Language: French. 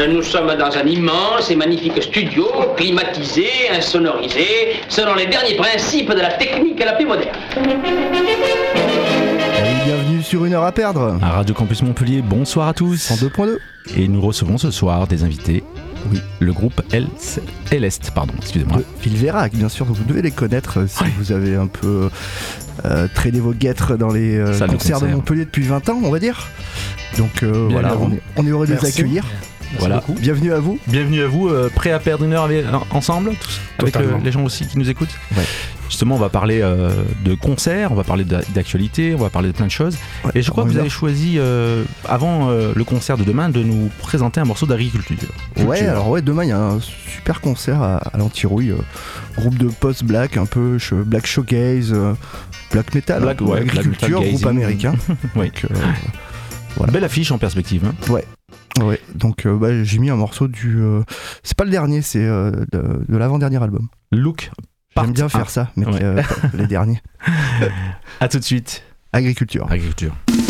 Nous sommes dans un immense et magnifique studio, climatisé, insonorisé, selon les derniers principes de la technique la plus moderne. Bienvenue sur Une heure à perdre à Radio Campus Montpellier, bonsoir à tous. En 2.2. Et nous recevons ce soir des invités. Oui, le groupe Elest, excusez-moi. De Vilverac, bien sûr, vous devez les connaître si vous avez un peu traîné vos guêtres dans les concerts de Montpellier depuis 20 ans, on va dire. Donc voilà, on est heureux de les accueillir. Voilà. Bienvenue à vous. Bienvenue à vous, prêts à perdre une heure ensemble, avec les gens aussi qui nous écoutent. Ouais. Justement, on va parler de concerts, on va parler d'actualité, on va parler de plein de choses. Ouais, et je crois que vous avez choisi, avant le concert de demain, de nous présenter un morceau d'agriculture. Ouais, demain il y a un super concert à l'Antirouille, groupe de post-black, un peu black showcase, black metal, agriculture, black groupe américain. Oui. Donc, voilà. Belle affiche en perspective. Hein. Ouais, donc j'ai mis un morceau du... c'est pas le dernier, c'est de l'avant-dernier album. Look. J'aime bien faire ça, mais les derniers. À tout de suite. Agriculture.